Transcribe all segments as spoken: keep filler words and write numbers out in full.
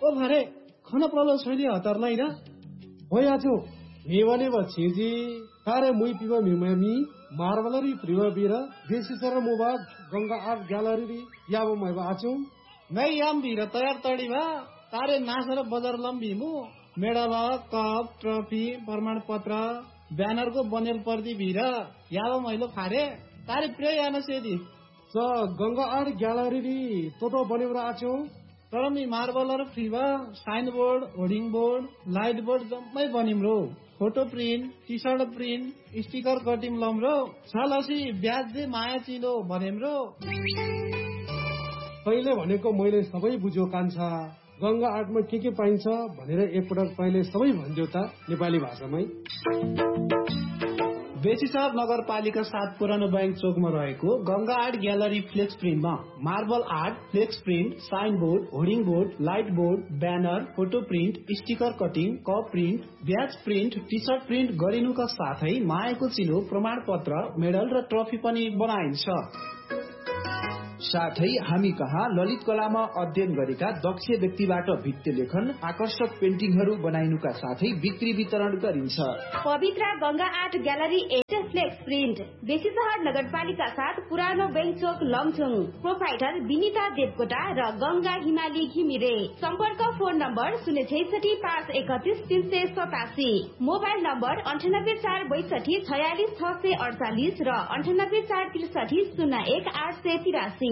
ओ भरे खाना प्रलो छैन हतारलाई र होयाछु मेवने बछिजी तारे मुई पिबा मिमामी मार्बलरी प्रिवबीर देशीसर मुबा गंगा आर्ट ग्यालरी याब मैबा आछु मै याम बिर तयार तडी भा तारे नासर बजार लम्बी मु मेडल कप ट्रफी प्रमाण पत्र ब्यानर को बनेल पर्दी बिर याब मैलो फारे तारे प्रिय यान सेदी स गंगा आर्ट ग्यालरी तो तो बनेर आछु तर me मार्बलर फ्रीवा sign board hoarding board light board जम्मै बनिम रो photo print T short print sticker cutting lump रो सालसी ब्याज दे माया चिलो भनेम रो तैले भनेको मैले सबै बुझ्यो कान्छा गंगा आर्टमा के के पाइन्छ भनेर एकपटक तैले सबै भन्दियो त नेपाली भाषामै बेसीसर नगरपालिका सात पुरानो बैंक चोकमा रहेको Ganga art gallery flex प्रिन्टमा marble art flex print sign board hoarding board light board banner photo print sticker cutting cup print ब्याज प्रिन्ट टी सर्ट प्रिन्ट गरिनुका साथै मायाको चिलो प्रमाण पत्र मेडल र ट्रफी पनि बनाइन्छ। साथै हामी कहाँ ललित कलामा अध्ययन गरेका दक्ष व्यक्तिबाट भित्ते लेखन आकर्षक पेन्टिङहरू बनाइनुका साथै बिक्री वितरण गरिन्छ। पवित्र Ganga art gallery at flex print Besisahar नगरपालिका साथ पुरानो बैंक चोक लमचुङ प्रोपाइटर विनिता देवकोटा र गंगा हिमाली घिमिरे सम्पर्क फोन नम्बर शून्य छैसठी पाँच एकतिस तीन सय सतासी मोबाइल नम्बर अन्ठानब्बे चार बैसठी छयालिस छ सय अडचालिस र अन्ठानब्बे चार त्रिसठी शून्य एक आठ सय तिरासी।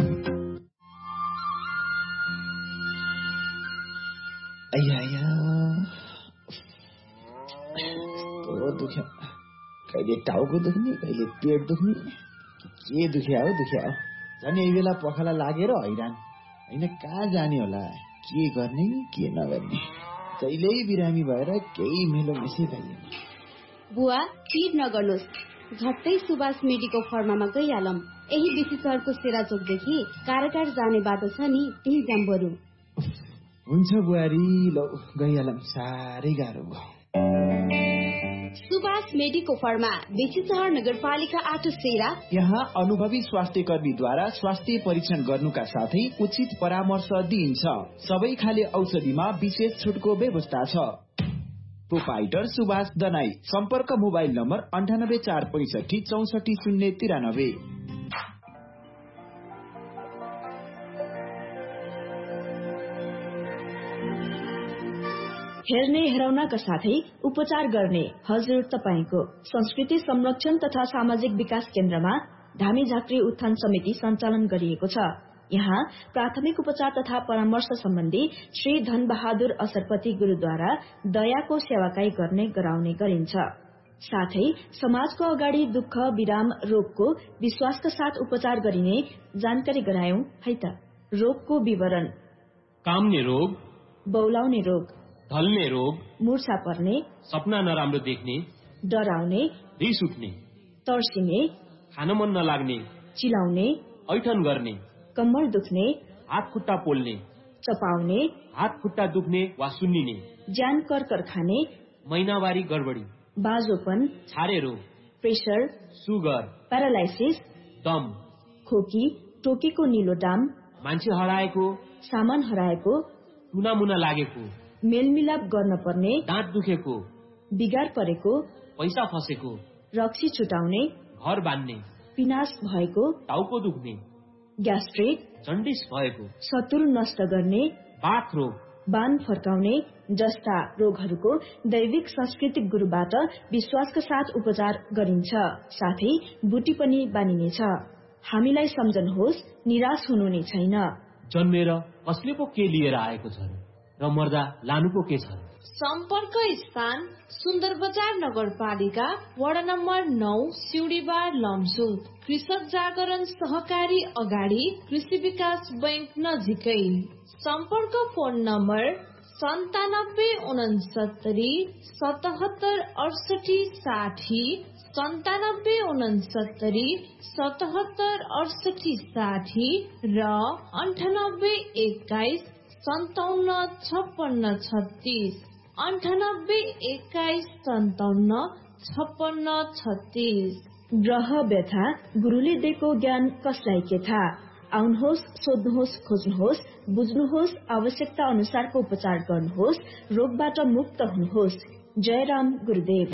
दुख्यो कहिले टाउको दुख्ने कहिले पेट दुख्ने के दुख्या हो दुख्या हो झन् यही बेला पखाला लागेर हैरान होइन कहाँ जाने होला के गर्ने के नगर्ने कहिल्यै बिरामी भएर केही मेलो मिसी खाइएन। बुवा चिर नगर्नुहोस् झट्टै सुभाष मेडिको फर्मामा गइहालौं। यही बेसीसरको सेरा चोकदेखि कारागार जाने बाटो छ नि त्यही जाम बरु। हुन्छ बुहारी ल गइहालौं साह्रै गाह्रो भयो। सुभाष मेडिको फर्मा बेसीसहर नगरपालिका आठ सेरा यहाँ अनुभवी स्वास्थ्य कर्मीद्वारा स्वास्थ्य परीक्षण गर्नुका साथै उचित परामर्श दिइन्छ। सबै खाले औषधिमा विशेष छुटको व्यवस्था छ। प्रोपाइटर सुभाष दनाई सम्पर्क मोबाइल नम्बर अन्ठानब्बे चार पैसठी चौसठी शून्य तिरानब्बे। हेर्ने हेराउनका साथै उपचार गर्ने हजुर तपाईको संस्कृति संरक्षण तथा सामाजिक विकास केन्द्रमा धामी झाँक्री उत्थान समिति सञ्चालन गरिएको छ। यहाँ प्राथमिक उपचार तथा परामर्श सम्बन्धी श्री धन बहादुर असरपति गुरुद्वारा दयाको सेवाकाई गर्ने गराउने गरिन्छ। साथै समाजको अगाडि दुःख विराम रोगको विश्वासका साथ उपचार गरिने जानकारी गरायौं है त। रोगको विवरण: काम्ने रोग, बौलाउने रोग, ढल्ने रोग, मूर्छा पर्ने, सपना नराम्रो देख्ने, डराउने, रिस उठ्ने, तर्सिने, खान मन नलाग्ने, चिलाउने, ऐठन गर्ने, कम्मर दुख्ने, हात खुट्टा पोल्ने, चपाउने, हात खुट्टा दुख्ने वा सुन्निने, ज्यान करकर खाने, महिनावारी गडबडी, बाजोपन, छारे रोग, प्रेसर, सुगर, प्यारालाइसिस, दम, खोकी, टोकेको निलो डाम, मान्छे हराएको, सामान हराएको, टुनामुना लागेको, मेलमिलाप गर्न पर्ने, दाँत दुखेको, बिगार परेको, पैसा फसेको, रक्सी छुटाउने, घर बान्ने, पिनास भएको, टाउको दुख्ने, ग्यास्ट्रिक, जन्डिस भएको, शत्रु नष्ट गर्ने, बाथ रोग, बान फर्काउने जस्ता रोगहरूको दैविक सांस्कृतिक गुरुबाट विश्वासका साथ उपचार गरिन्छ। साथै बुटी पनि बानिनेछ। हामीलाई सम्झनुहोस्, निराश हुनु नै छैन। जन्मेर कसले पो के लिएर आएको छ र मर्दा लानु पो के छ। सम्पर्क स्थान सुन्दर बजार नगरपालिका वडा नम्बर नौ सिउडीबार लमसुङ कृषक जागरण सहकारी अगाडि कृषि विकास बैंक नजिकै। सम्पर्क फोन नम्बर सन्तानब्बे उनसत्तरी सतहत्तर अडसठी साठी सन्तानब्बे उनसत्तरी सतहत्तर अडसठी साठी र अन्ठानब्बे एक्काइस सन्ताउन्न छप्पन्न छत्तीस अन्ठानब्बे एक्काइस सन्ताउन्न छप्पन्न छत्तीस। ग्रह व्यथा गुरुले दिएको ज्ञान कसलाई के थाहा। आउनुहोस्, सोध्नुहोस्, खोज्नुहोस्, बुझ्नुहोस्, आवश्यकता अनुसारको उपचार गर्नुहोस्, रोगबाट मुक्त हुनुहोस्। जय राम गुरुदेव।